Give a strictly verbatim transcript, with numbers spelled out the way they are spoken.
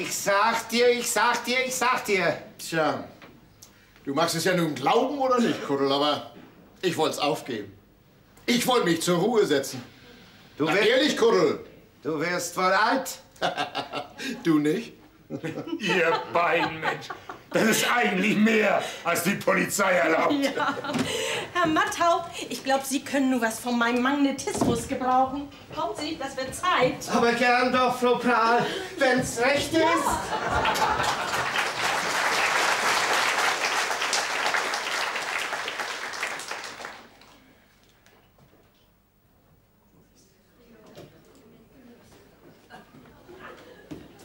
Ich sag dir, ich sag dir, ich sag dir. Tja, du magst es ja nun glauben oder nicht, Kuddel, aber ich wollte es aufgeben. Ich wollte mich zur Ruhe setzen. Du Na, wirst, ehrlich, Kuddel? Du wirst wohl alt. Du nicht? Ihr beiden, Mensch. Das ist eigentlich mehr, als die Polizei erlaubt. Ja. Herr Mattau, ich glaube, Sie können nur was von meinem Magnetismus gebrauchen. Kommen Sie, das wird Zeit. Aber gern doch, Frau Prahl, wenn's recht ist.